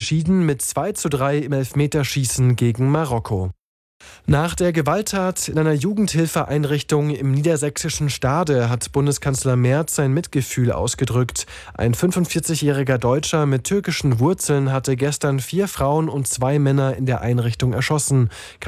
entschieden mit 2:3 im Elfmeterschießen gegen Marokko. Nach der Gewalttat in einer Jugendhilfeeinrichtung im niedersächsischen Stade hat Bundeskanzler Merz sein Mitgefühl ausgedrückt. Ein 45-jähriger Deutscher mit türkischen Wurzeln hatte gestern 4 Frauen und 2 Männer in der Einrichtung erschossen.